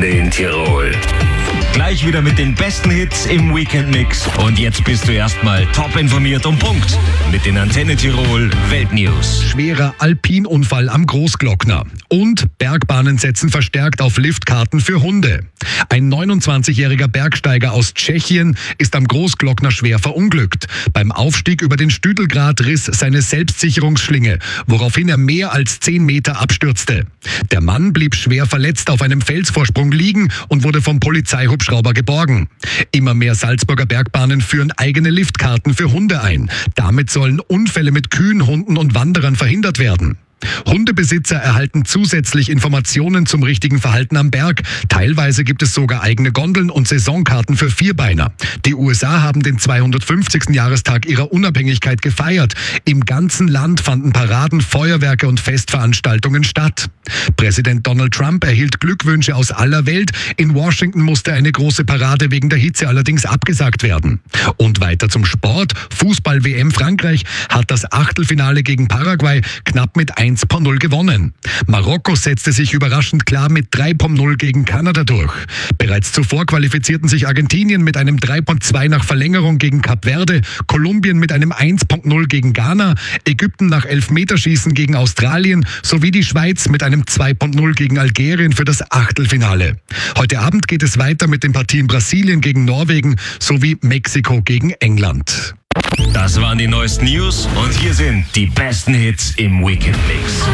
Wochenende in Tirol. Gleich wieder mit den besten Hits im Weekend-Mix. Und jetzt bist du erstmal top informiert und Punkt mit den Antenne Tirol Weltnews. Schwerer Alpinunfall am Großglockner. Und Bergbahnen setzen verstärkt auf Liftkarten für Hunde. Ein 29-jähriger Bergsteiger aus Tschechien ist am Großglockner schwer verunglückt. Beim Aufstieg über den Stüdelgrat riss seine Selbstsicherungsschlinge, woraufhin er mehr als 10 Meter abstürzte. Der Mann blieb schwer verletzt auf einem Felsvorsprung liegen und wurde vom Polizeihubschrauber geborgen. Immer mehr Salzburger Bergbahnen führen eigene Liftkarten für Hunde ein. Damit sollen Unfälle mit Kühen, Hunden und Wanderern verhindert werden. Hundebesitzer erhalten zusätzlich Informationen zum richtigen Verhalten am Berg. Teilweise gibt es sogar eigene Gondeln und Saisonkarten für Vierbeiner. Die USA haben den 250. Jahrestag ihrer Unabhängigkeit gefeiert. Im ganzen Land fanden Paraden, Feuerwerke und Festveranstaltungen statt. Präsident Donald Trump erhielt Glückwünsche aus aller Welt. In Washington musste eine große Parade wegen der Hitze allerdings abgesagt werden. Und weiter zum Sport. Fußball-WM Frankreich hat das Achtelfinale gegen Paraguay knapp mit 1:0 gewonnen. Marokko setzte sich überraschend klar mit 3:0 gegen Kanada durch. Bereits zuvor qualifizierten sich Argentinien mit einem 3:2 nach Verlängerung gegen Kap Verde, Kolumbien mit einem 1:0 gegen Ghana, Ägypten nach Elfmeterschießen gegen Australien sowie die Schweiz mit einem 2:0 gegen Algerien für das Achtelfinale. Heute Abend geht es weiter mit den Partien Brasilien gegen Norwegen sowie Mexiko gegen England. Das waren die neuesten News und hier sind die besten Hits im Weekend-Mix.